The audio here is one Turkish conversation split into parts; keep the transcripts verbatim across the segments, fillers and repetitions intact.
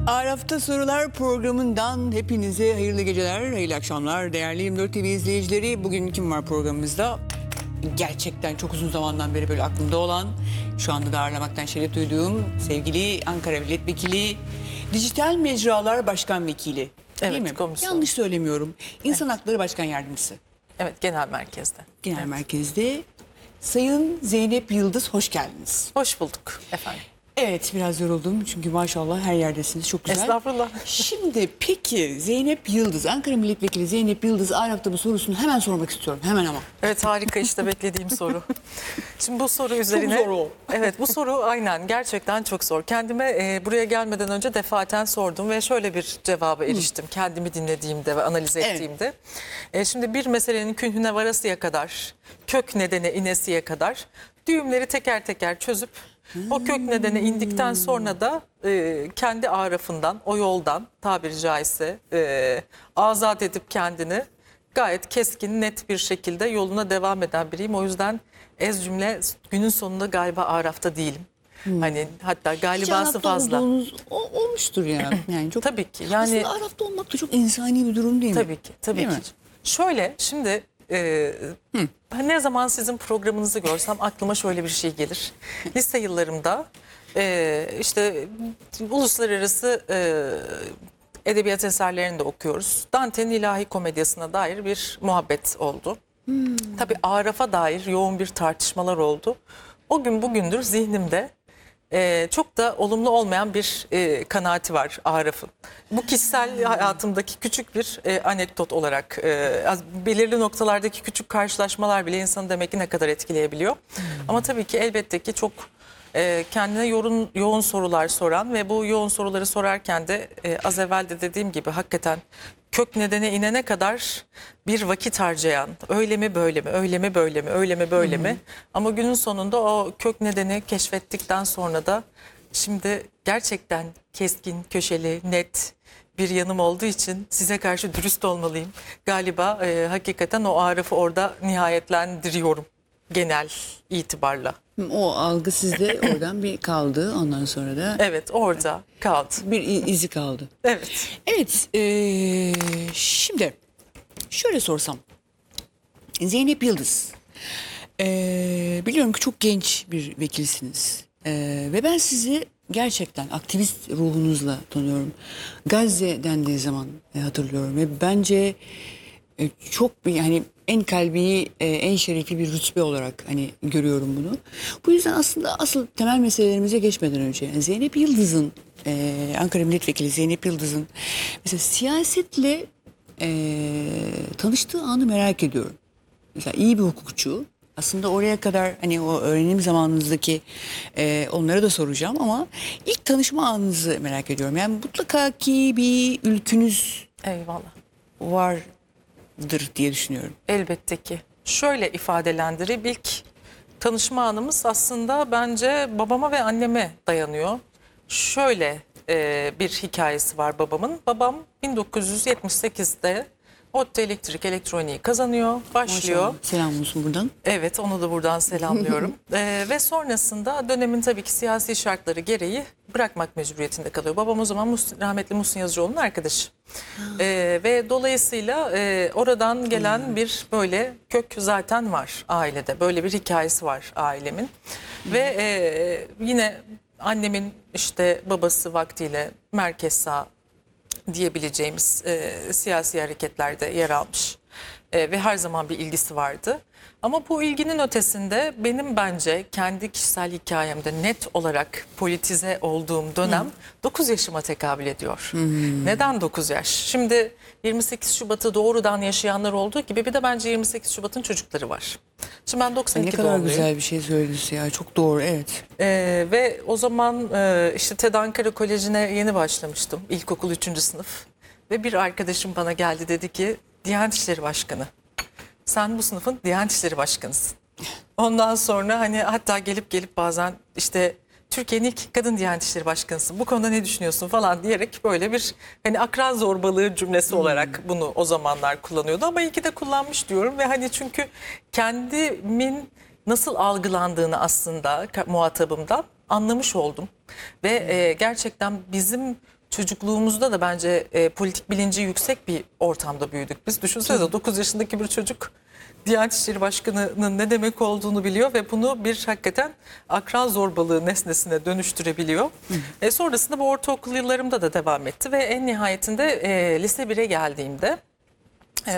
Araf'ta Sorular programından hepinize hayırlı geceler, hayırlı akşamlar değerli yirmi dört T V izleyicileri. Bugün kim var programımızda? Gerçekten çok uzun zamandan beri böyle aklımda olan, şu anda da ağırlamaktan şeref duyduğum sevgili Ankara Milletvekili, Dijital Mecralar Başkan Vekili. Değil Evet, mi? komisyon. Yanlış söylemiyorum. İnsan Hakları Başkan Yardımcısı. Evet, genel merkezde. Genel Evet. merkezde. Sayın Zeynep Yıldız, hoş geldiniz. Hoş bulduk efendim. Evet, biraz yoruldum çünkü maşallah her yerdesiniz, çok güzel. Estağfurullah. Şimdi peki Zeynep Yıldız, Ankara Milletvekili Zeynep Yıldız Araf'ta bu sorusunu hemen sormak istiyorum, hemen ama. Evet, harika, işte beklediğim soru. Şimdi bu soru üzerine... Çok zor o. Evet, bu soru aynen gerçekten çok zor. Kendime e, buraya gelmeden önce defaten sordum ve şöyle bir cevaba eriştim. Hı. Kendimi dinlediğimde ve analiz ettiğimde. Evet. E, şimdi bir meselenin künhüne varasıya kadar, kök nedene inesiye kadar düğümleri teker teker çözüp o kök nedene indikten sonra da e, kendi arafından, o yoldan tabiri caizse e, azat edip kendini gayet keskin, net bir şekilde yoluna devam eden biriyim. O yüzden ez cümle günün sonunda galiba arafta değilim. Hmm. Hani hatta galibası fazla. Olduğunuz olmuştur yani. Yani çok, tabii ki. Yani aslında arafta olmak da çok insani bir durum değil mi? Tabii ki. Tabii değil ki. Mi? Şöyle şimdi e, ben ne zaman sizin programınızı görsem aklıma şöyle bir şey gelir. Lise yıllarımda e, işte uluslararası e, edebiyat eserlerini de okuyoruz. Dante'nin ilahi komedyasına dair bir muhabbet oldu. Hmm. Tabii Araf'a dair yoğun bir tartışmalar oldu. O gün bugündür zihnimde Ee, çok da olumlu olmayan bir e, kanaati var Araf'ın. Bu kişisel hayatımdaki küçük bir e, anekdot olarak e, az, belirli noktalardaki küçük karşılaşmalar bile insanı demek ki ne kadar etkileyebiliyor. Hmm. Ama tabii ki elbette ki çok e, kendine yoğun, yoğun sorular soran ve bu yoğun soruları sorarken de e, az evvel de dediğim gibi hakikaten kök nedene inene kadar bir vakit harcayan, öyle mi böyle mi, öyle mi böyle mi, öyle mi böyle mi? Ama günün sonunda o kök nedeni keşfettikten sonra da şimdi gerçekten keskin, köşeli, net bir yanım olduğu için size karşı dürüst olmalıyım. Galiba e, hakikaten o Araf'ı orada nihayetlendiriyorum genel itibarla. O algı sizde oradan bir kaldı, ondan sonra da... Evet, orada kaldı. Bir izi kaldı. Evet. Evet, ee, şimdi şöyle sorsam. Zeynep Yıldız, ee, biliyorum ki çok genç bir vekilsiniz. Ee, ve ben sizi gerçekten aktivist ruhunuzla tanıyorum. Gazze dendiği zaman e, hatırlıyorum ve bence e, çok bir yani en kalbi, e, en şerefi bir rütbe olarak hani görüyorum bunu. Bu yüzden aslında asıl temel meselelerimize geçmeden önce yani Zeynep Yıldız'ın, e, Ankara Milletvekili Zeynep Yıldız'ın mesela siyasetle e, tanıştığı anı merak ediyorum. Mesela iyi bir hukukçu. Aslında oraya kadar hani o öğrenim zamanınızdaki e, onları da soracağım ama ilk tanışma anınızı merak ediyorum. Yani mutlaka ki bir ülkünüz Eyvallah. vardır diye düşünüyorum. Elbette ki. Şöyle ifadelendireyim. İlk tanışma anımız aslında bence babama ve anneme dayanıyor. Şöyle e, bir hikayesi var babamın. Babam bin dokuz yüz yetmiş sekizde ODTÜ Elektrik Elektroniği kazanıyor, başlıyor. Maşallah. Selam olsun buradan. Evet, onu da buradan selamlıyorum. ee, ve sonrasında dönemin tabii ki siyasi şartları gereği bırakmak mecburiyetinde kalıyor. Babam o zaman Mus rahmetli Muhsin Yazıcıoğlu'nun arkadaşı. Ee, ve dolayısıyla e, oradan gelen hmm. bir böyle kök zaten var ailede. Böyle bir hikayesi var ailemin. Hmm. Ve e, yine annemin işte babası vaktiyle merkez sağ diyebileceğimiz e, siyasi hareketlerde yer almış e, ve her zaman bir ilgisi vardı. Ama bu ilginin ötesinde benim bence kendi kişisel hikayemde net olarak politize olduğum dönem hmm. dokuz yaşıma tekabül ediyor. Hmm. Neden dokuz yaş? Şimdi yirmi sekiz Şubat'ı doğrudan yaşayanlar olduğu gibi bir de bence yirmi sekiz Şubat'ın çocukları var. Şimdi ben doksan iki Ne kadar doğumluyum. güzel bir şey söylediniz ya, çok doğru, evet. Ee, ve o zaman e, işte TED Ankara Koleji'ne yeni başlamıştım, ilkokul üçüncü sınıf. Ve bir arkadaşım bana geldi, dedi ki Diyanet İşleri Başkanı, sen bu sınıfın Diyanet İşleri Başkanısın. Ondan sonra hani hatta gelip gelip bazen işte Türkiye'nin ilk kadın Diyanet İşleri Başkanısın, bu konuda ne düşünüyorsun falan diyerek böyle bir hani akran zorbalığı cümlesi hmm. olarak bunu o zamanlar kullanıyordu. Ama iyi ki de kullanmış diyorum ve hani çünkü kendimin nasıl algılandığını aslında muhatabımdan anlamış oldum. Ve e, gerçekten bizim çocukluğumuzda da bence e, politik bilinci yüksek bir ortamda büyüdük. Biz düşünsenize dokuz yaşındaki bir çocuk Diyanet İşleri Başkanı'nın ne demek olduğunu biliyor ve bunu bir hakikaten akran zorbalığı nesnesine dönüştürebiliyor. E, sonrasında bu ortaokul yıllarımda da devam etti ve en nihayetinde e, lise bire geldiğimde e,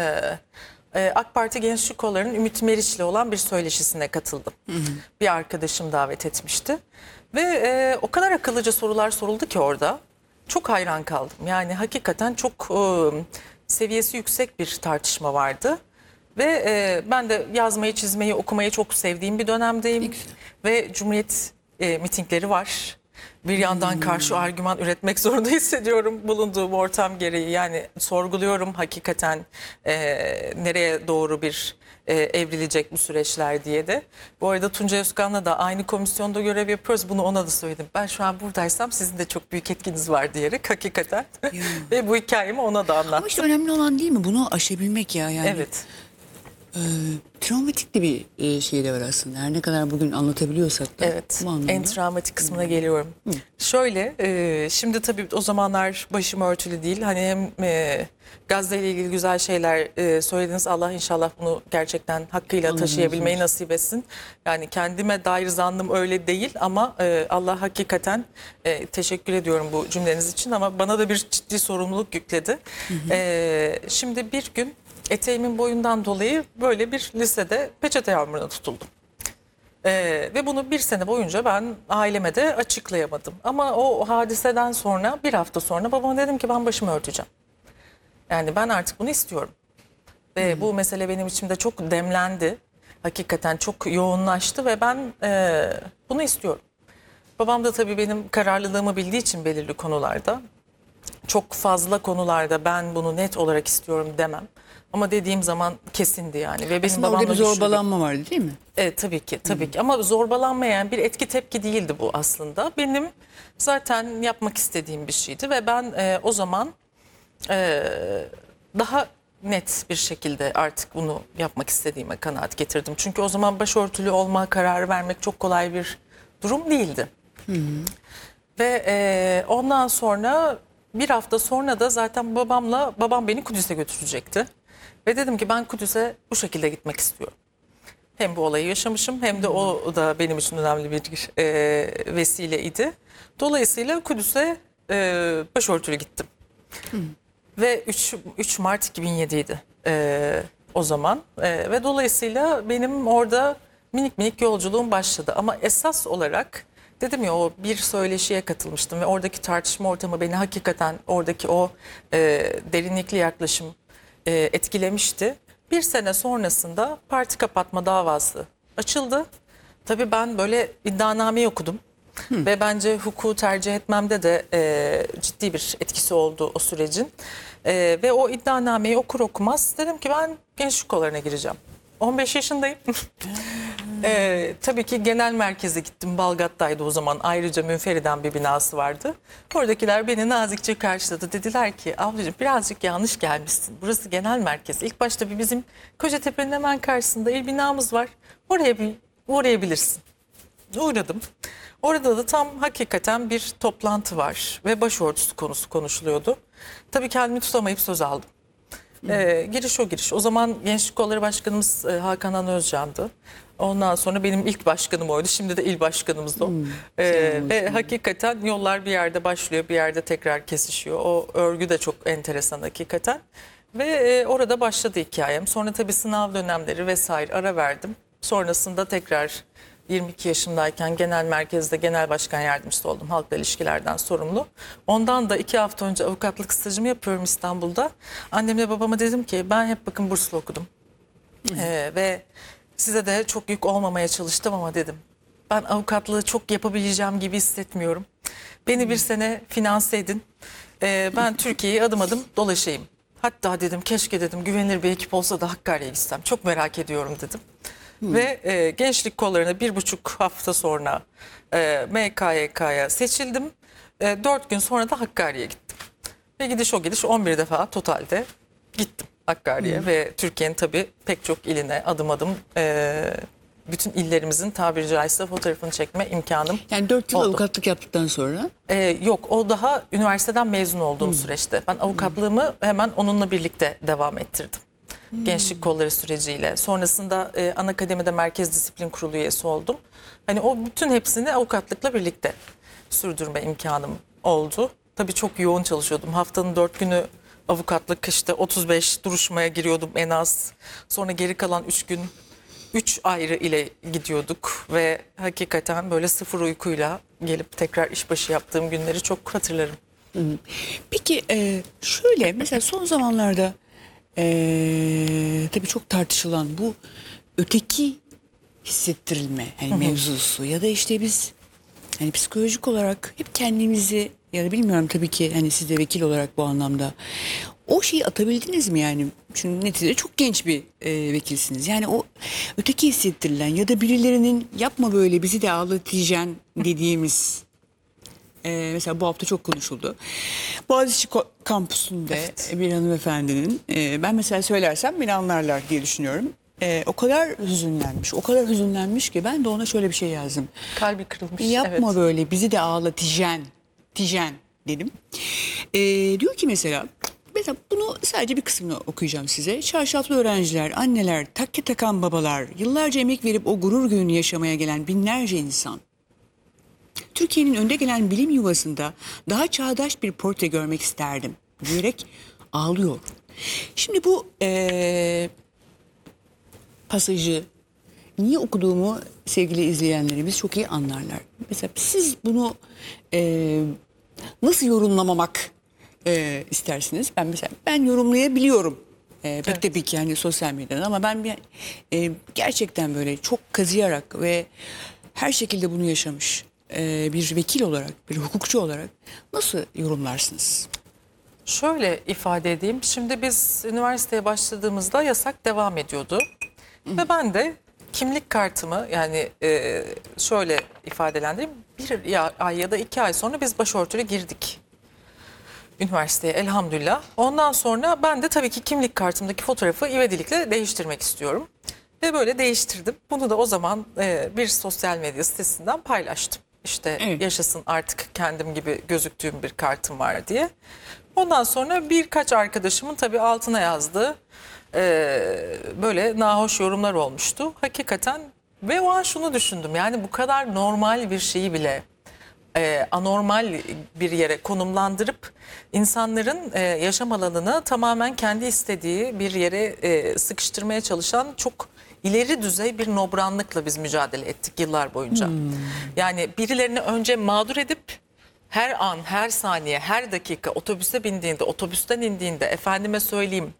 e, AK Parti Gençlik Kolları'nın Ümit Meriç'le olan bir söyleşisine katıldım. Hı hı. Bir arkadaşım davet etmişti ve e, o kadar akıllıca sorular soruldu ki orada. Çok hayran kaldım. Yani hakikaten çok e, seviyesi yüksek bir tartışma vardı. Ve e, ben de yazmayı, çizmeyi, okumayı çok sevdiğim bir dönemdeyim. Ve Cumhuriyet e, mitingleri var. Bir yandan karşı argüman üretmek zorunda hissediyorum bulunduğum ortam gereği. Yani sorguluyorum hakikaten e, nereye doğru bir e, evrilecek bu süreçler diye de. Bu arada Tuncay Özkan'la da aynı komisyonda görev yapıyoruz. Bunu ona da söyledim. Ben şu an buradaysam sizin de çok büyük etkiniz var diyerek hakikaten. Ve bu hikayemi ona da anlattım. Ama işte önemli olan değil mi? Bunu aşabilmek ya yani. Evet. E, travmatik de bir e, şey de var aslında. Her ne kadar bugün anlatabiliyorsak da. Evet, en travmatik kısmına geliyorum. Hı. Şöyle, e, şimdi tabii o zamanlar başım örtülü değil. Hani hem e, Gazze ile ilgili güzel şeyler e, söylediniz. Allah inşallah bunu gerçekten hakkıyla Allah taşıyabilmeyi razı nasip etsin. Yani kendime dair zannım öyle değil ama e, Allah hakikaten e, teşekkür ediyorum bu cümleniz için. Ama bana da bir ciddi sorumluluk yükledi. Hı hı. E, şimdi bir gün eteğimin boyundan dolayı böyle bir lisede peçete yağmuruna tutuldum. Ee, ve bunu bir sene boyunca ben aileme de açıklayamadım. Ama o hadiseden sonra bir hafta sonra babama dedim ki ben başımı örteceğim. Yani ben artık bunu istiyorum. Ve hmm. bu mesele benim içimde çok demlendi. Hakikaten çok yoğunlaştı ve ben e, bunu istiyorum. Babam da tabii benim kararlılığımı bildiği için belirli konularda, çok fazla konularda ben bunu net olarak istiyorum demem. Ama dediğim zaman kesindi yani. Ve benim aslında orada bir zorbalanma vardı değil mi? Evet tabii ki tabii Hı. ki ama zorbalanmayan bir etki tepki değildi bu aslında. Benim zaten yapmak istediğim bir şeydi ve ben e, o zaman e, daha net bir şekilde artık bunu yapmak istediğime kanaat getirdim. Çünkü o zaman başörtülü olma kararı vermek çok kolay bir durum değildi. Hı. Ve e, ondan sonra bir hafta sonra da zaten babamla babam beni Kudüs'e götürecekti. Ve dedim ki ben Kudüs'e bu şekilde gitmek istiyorum. Hem bu olayı yaşamışım hem de o da benim için önemli bir e, vesileydi. Dolayısıyla Kudüs'e e, başörtülü gittim. Hı. Ve üç Mart iki bin yedi'ydi e, o zaman. E, ve dolayısıyla benim orada minik minik yolculuğum başladı. Ama esas olarak dedim ya o bir söyleşiye katılmıştım ve oradaki tartışma ortamı beni hakikaten oradaki o e, derinlikli yaklaşım e, etkilemişti. Bir sene sonrasında parti kapatma davası açıldı. Tabii ben böyle iddianameyi okudum. Hı. Ve bence hukuku tercih etmemde de e, ciddi bir etkisi oldu o sürecin. E, ve o iddianameyi okur okumaz dedim ki ben gençlik kollarına gireceğim. on beş yaşındayım. Ee, tabii ki genel merkeze gittim. Balgat'taydı o zaman. Ayrıca münferiden bir binası vardı. Oradakiler beni nazikçe karşıladı. Dediler ki ablacığım birazcık yanlış gelmişsin. Burası genel merkez. İlk başta bir bizim Kocatepe'nin hemen karşısında il binamız var. Oraya bir uğrayabilirsin. Uğradım. Orada da tam hakikaten bir toplantı var. Ve başörtüsü konusu konuşuluyordu. Tabii kendimi tutamayıp söz aldım. Ee, giriş o giriş. O zaman Gençlik Kolları Başkanımız e, Hakan Han Özcan'dı. Ondan sonra benim ilk başkanım oydu. Şimdi de il başkanımız o. Hmm, ee, ve hakikaten yollar bir yerde başlıyor, bir yerde tekrar kesişiyor. O örgü de çok enteresan hakikaten. Ve e, orada başladı hikayem. Sonra tabii sınav dönemleri vesaire ara verdim. Sonrasında tekrar yirmi iki yaşımdayken genel merkezde genel başkan yardımcısı oldum. Halkla ilişkilerden sorumlu. Ondan da iki hafta önce avukatlık stajımı yapıyorum İstanbul'da. Annemle babama dedim ki ben hep bakın burslu okudum. Ee, ve size de çok yük olmamaya çalıştım ama dedim. Ben avukatlığı çok yapabileceğim gibi hissetmiyorum. Beni bir sene finanse edin. Ee, ben Türkiye'yi adım adım dolaşayım. Hatta dedim keşke dedim güvenilir bir ekip olsa da Hakkari'ye gitsem. Çok merak ediyorum dedim. Hmm. Ve e, gençlik kollarına bir buçuk hafta sonra e, M K Y K'ya seçildim. E, dört gün sonra da Hakkari'ye gittim. Ve gidiş o gidiş on bir defa totalde gittim Hakkari'ye. Hmm. Ve Türkiye'nin tabii pek çok iline adım adım e, bütün illerimizin tabiri caizse fotoğrafını çekme imkanım Yani dört yıl oldu. avukatlık yaptıktan sonra. Ee, yok, o daha üniversiteden mezun olduğum süreçte. Ben avukatlığımı hemen onunla birlikte devam ettirdim. Gençlik kolları süreciyle. Sonrasında e, Anakademi'de Merkez Disiplin Kurulu üyesi oldum. Hani o bütün hepsini avukatlıkla birlikte sürdürme imkanım oldu. Tabii çok yoğun çalışıyordum. Haftanın dört günü avukatlık, işte otuz beş duruşmaya giriyordum en az. Sonra geri kalan üç gün üç ayrı ile gidiyorduk ve hakikaten böyle sıfır uykuyla gelip tekrar işbaşı yaptığım günleri çok hatırlarım. Peki e, şöyle mesela son zamanlarda e, tabii çok tartışılan bu öteki hissettirilme hani mevzusu ya da işte biz hani psikolojik olarak hep kendimizi ya da bilmiyorum tabii ki hani siz de vekil olarak bu anlamda o şeyi atabildiniz mi yani? Çünkü neticede çok genç bir e, vekilsiniz. Yani o öteki hissettirilen ya da birilerinin yapma böyle bizi de ağlatacaksın dediğimiz e, mesela bu hafta çok konuşuldu. Boğaziçi ko- kampüsünde Evet. bir hanımefendinin e, ben mesela söylersem beni anlarlar diye düşünüyorum. E, o kadar hüzünlenmiş, o kadar hüzünlenmiş ki ben de ona şöyle bir şey yazdım. Kalbi kırılmış. Yapma evet. böyle bizi de ağlatacaksın, tijen dedim. Ee, diyor ki mesela, mesela bunu sadece bir kısmını okuyacağım size. Çarşaflı öğrenciler, anneler, takke takan babalar, yıllarca emek verip o gurur gününü yaşamaya gelen binlerce insan. Türkiye'nin önde gelen bilim yuvasında daha çağdaş bir portre görmek isterdim diyerek ağlıyor. Şimdi bu ee, pasajı niye okuduğumu sevgili izleyenlerimiz çok iyi anlarlar. Mesela siz bunu e, nasıl yorumlamamak e, istersiniz? Ben mesela ben yorumlayabiliyorum. E, pek Evet. tabii ki yani sosyal medyadan ama ben bir, e, gerçekten böyle çok kazıyarak ve her şekilde bunu yaşamış e, bir vekil olarak, bir hukukçu olarak nasıl yorumlarsınız? Şöyle ifade edeyim. Şimdi biz üniversiteye başladığımızda yasak devam ediyordu. Ve ben de kimlik kartımı yani e, şöyle ifadelendireyim. Bir ya- ay ya da iki ay sonra biz başörtülü girdik üniversiteye elhamdülillah. Ondan sonra ben de tabii ki kimlik kartımdaki fotoğrafı ivedilikle değiştirmek istiyorum. Ve böyle değiştirdim. Bunu da o zaman e, bir sosyal medya sitesinden paylaştım. İşte Evet. yaşasın artık kendim gibi gözüktüğüm bir kartım var diye. Ondan sonra birkaç arkadaşımın tabii altına yazdığı e, böyle nahoş yorumlar olmuştu. Hakikaten ve o an şunu düşündüm, yani bu kadar normal bir şeyi bile e, anormal bir yere konumlandırıp insanların e, yaşam alanını tamamen kendi istediği bir yere e, sıkıştırmaya çalışan çok ileri düzey bir nobranlıkla biz mücadele ettik yıllar boyunca. Yani birilerini önce mağdur edip her an, her saniye, her dakika otobüse bindiğinde, otobüsten indiğinde, efendime söyleyeyim,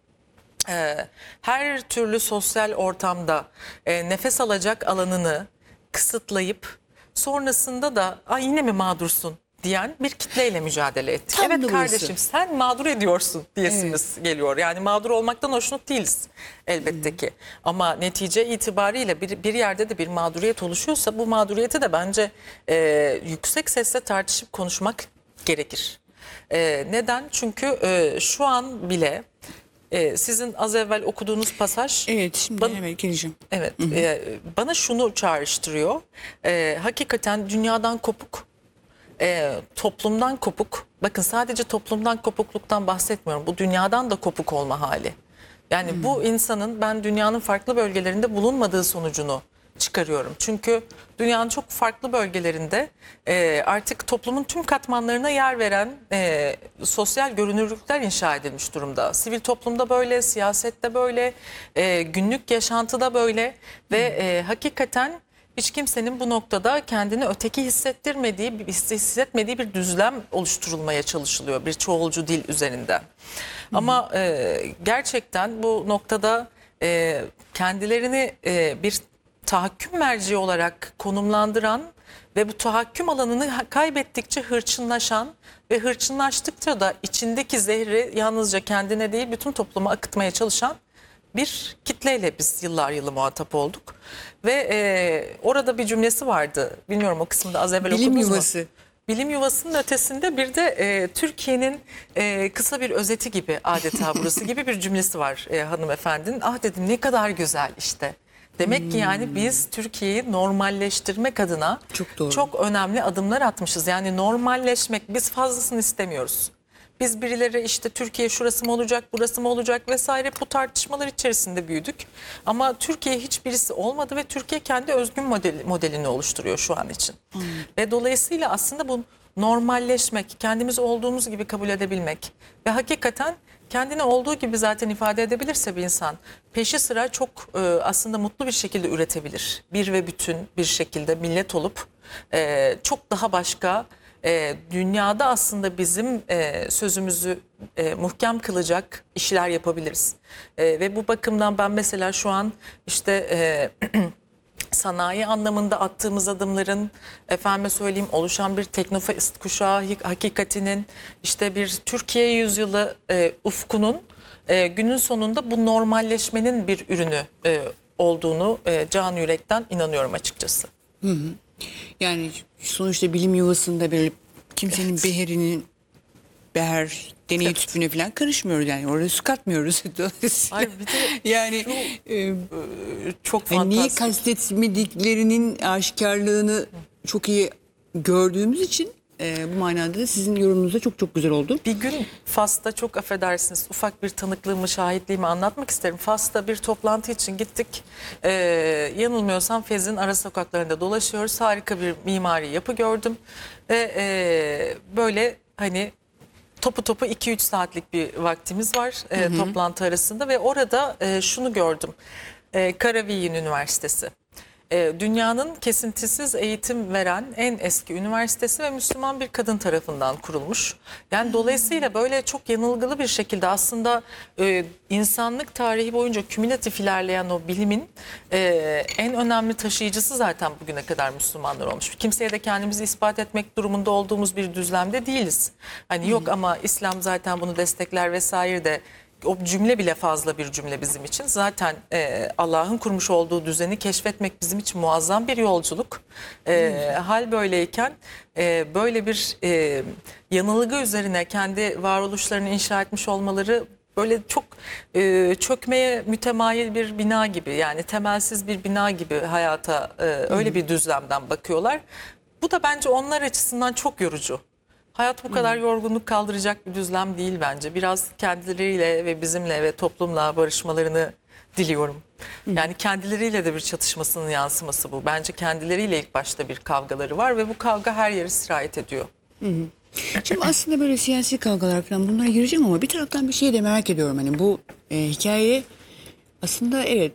e, her türlü sosyal ortamda e, nefes alacak alanını kısıtlayıp sonrasında da Ay, yine mi mağdursun diyen bir kitleyle mücadele ettik. Tam da Evet burası. kardeşim, sen mağdur ediyorsun diyesimiz geliyor. Yani mağdur olmaktan hoşnut değiliz elbette ki. Ama netice itibariyle bir, bir yerde de bir mağduriyet oluşuyorsa bu mağduriyeti de bence e, yüksek sesle tartışıp konuşmak gerekir. E, neden? Çünkü e, şu an bile e, sizin az evvel okuduğunuz pasaj... Evet şimdi Bana- evet geleceğim. Evet, e, bana şunu çağrıştırıyor. E, hakikaten dünyadan kopuk, e, toplumdan kopuk. Bakın sadece toplumdan kopukluktan bahsetmiyorum. Bu dünyadan da kopuk olma hali. Yani bu insanın ben dünyanın farklı bölgelerinde bulunmadığı sonucunu çıkarıyorum. Çünkü dünyanın çok farklı bölgelerinde e, artık toplumun tüm katmanlarına yer veren e, sosyal görünürlükler inşa edilmiş durumda. Sivil toplumda böyle, siyasette böyle, e, günlük yaşantıda böyle ve e, hakikaten hiç kimsenin bu noktada kendini öteki hissettirmediği, hissetmediği bir düzlem oluşturulmaya çalışılıyor bir çoğulcu dil üzerinden. Ama e, gerçekten bu noktada e, kendilerini e, bir tahakküm merci olarak konumlandıran ve bu tahakküm alanını ha- kaybettikçe hırçınlaşan ve hırçınlaştıkça da içindeki zehri yalnızca kendine değil bütün topluma akıtmaya çalışan bir kitleyle biz yıllar yılı muhatap olduk. Ve e, orada bir cümlesi vardı. Bilmiyorum o kısmında az evvel Bilim okudunuz mu? yuvası. Bilim yuvasının ötesinde bir de e, Türkiye'nin e, kısa bir özeti gibi adeta burası gibi bir cümlesi var e, hanımefendinin. Ah dedim ne kadar güzel işte. Demek ki yani biz Türkiye'yi normalleştirmek adına Çok doğru. çok önemli adımlar atmışız. Yani normalleşmek, biz fazlasını istemiyoruz. Biz birileri işte Türkiye şurası mı olacak, burası mı olacak vesaire, bu tartışmalar içerisinde büyüdük. Ama Türkiye hiçbirisi olmadı ve Türkiye kendi özgün modeli, modelini oluşturuyor şu an için. Hmm. Ve dolayısıyla aslında bu normalleşmek, kendimizi olduğumuz gibi kabul edebilmek ve hakikaten kendini olduğu gibi zaten ifade edebilirse bir insan peşi sıra çok e, aslında mutlu bir şekilde üretebilir. Bir ve bütün bir şekilde millet olup e, çok daha başka, e, dünyada aslında bizim e, sözümüzü e, muhkem kılacak işler yapabiliriz. E, ve bu bakımdan ben mesela şu an işte... E, sanayi anlamında attığımız adımların, efendime söyleyeyim, oluşan bir teknofest kuşağı hakikatinin, işte bir Türkiye yüzyılı e, ufkunun e, günün sonunda bu normalleşmenin bir ürünü e, olduğunu e, can yürekten inanıyorum açıkçası. Hı hı. Yani sonuçta bilim yuvasında böyle kimsenin evet. beherinin beher deney evet. tüpüne falan karışmıyoruz, yani orada su katmıyoruz. Ay bir de yani şu, e, çok yani niye fantastik. kastetmediklerinin aşikarlığını çok iyi gördüğümüz için e, bu manada da sizin yorumunuz da çok çok güzel oldu. Bir gün Fas'ta, çok affedersiniz, ufak bir tanıklığımı, şahitliğimi anlatmak isterim. Fas'ta bir toplantı için gittik. Ee, yanılmıyorsam Fez'in ara sokaklarında dolaşıyoruz. Harika bir mimari yapı gördüm. Ve e, böyle hani topu topu iki üç saatlik bir vaktimiz var e, hı hı. toplantı arasında ve orada e, şunu gördüm. E, Karaviyin Üniversitesi. E, dünyanın kesintisiz eğitim veren en eski üniversitesi ve Müslüman bir kadın tarafından kurulmuş. Yani hmm. dolayısıyla böyle çok yanılgılı bir şekilde aslında e, insanlık tarihi boyunca kümülatif ilerleyen o bilimin e, en önemli taşıyıcısı zaten bugüne kadar Müslümanlar olmuş. Kimseye de kendimizi ispat etmek durumunda olduğumuz bir düzlemde değiliz. Hani hmm. yok ama İslam zaten bunu destekler vesaire de. O cümle bile fazla bir cümle bizim için. Zaten e, Allah'ın kurmuş olduğu düzeni keşfetmek bizim için muazzam bir yolculuk. E, hal böyleyken e, böyle bir e, yanılgı üzerine kendi varoluşlarını inşa etmiş olmaları böyle çok e, çökmeye mütemayil bir bina gibi, yani temelsiz bir bina gibi hayata e, öyle bir düzlemden bakıyorlar. Bu da bence onlar açısından çok yorucu. Hayat bu kadar yorgunluk kaldıracak bir düzlem değil bence. Biraz kendileriyle ve bizimle ve toplumla barışmalarını diliyorum. Yani kendileriyle de bir çatışmasının yansıması bu. Bence kendileriyle ilk başta bir kavgaları var ve bu kavga her yere sirayet ediyor. Hı hı. Şimdi aslında böyle siyasi kavgalar falan, bunlara gireceğim ama bir taraftan bir şey de merak ediyorum. Hani bu e, hikaye aslında evet,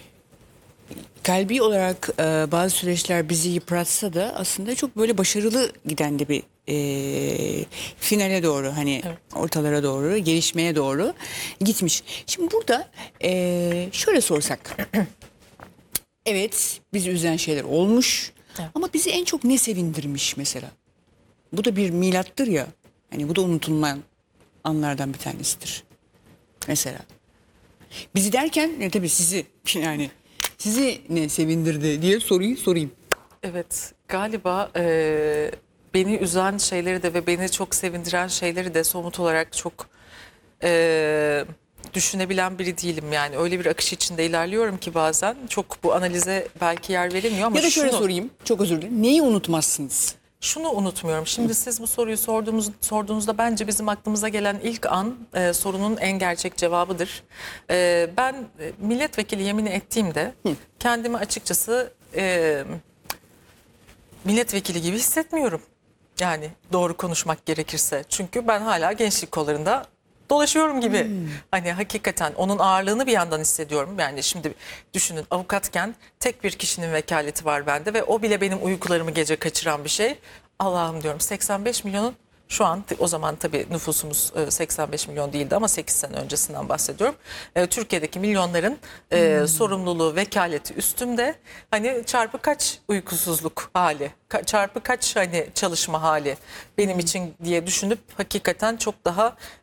kalbi olarak e, bazı süreçler bizi yıpratsa da aslında çok böyle başarılı giden de bir e, finale doğru, hani evet. ortalara doğru, gelişmeye doğru gitmiş. Şimdi burada e, şöyle sorsak, evet bizi üzen şeyler olmuş evet. ama bizi en çok ne sevindirmiş mesela? Bu da bir milattır ya, hani bu da unutulmayan anlardan bir tanesidir mesela. Bizi derken e, tabii sizi, yani sizi ne sevindirdi diye soruyu sorayım. Evet, galiba e, beni üzen şeyleri de ve beni çok sevindiren şeyleri de somut olarak çok e, düşünebilen biri değilim. Yani öyle bir akış içinde ilerliyorum ki bazen çok bu analize belki yer verilmiyor ama ya da şöyle şunu, sorayım, çok özür dilerim. Neyi unutmazsınız? Şunu unutmuyorum. Şimdi siz bu soruyu sorduğumuz, sorduğunuzda bence bizim aklımıza gelen ilk an e, sorunun en gerçek cevabıdır. E, ben e, milletvekili yemini ettiğimde Hı. kendimi açıkçası e, milletvekili gibi hissetmiyorum. Yani doğru konuşmak gerekirse. Çünkü ben hala gençlik kollarında dolaşıyorum gibi. Hmm. Hani hakikaten onun ağırlığını bir yandan hissediyorum. Yani şimdi düşünün, avukatken tek bir kişinin vekaleti var bende ve o bile benim uykularımı gece kaçıran bir şey. Allah'ım diyorum, seksen beş milyonun şu an, o zaman tabii nüfusumuz seksen beş milyon değildi ama sekiz sene öncesinden bahsediyorum. Türkiye'deki milyonların hmm. sorumluluğu, vekaleti üstümde. Hani çarpı kaç uykusuzluk hali, çarpı kaç hani çalışma hali benim hmm. için diye düşünüp hakikaten çok daha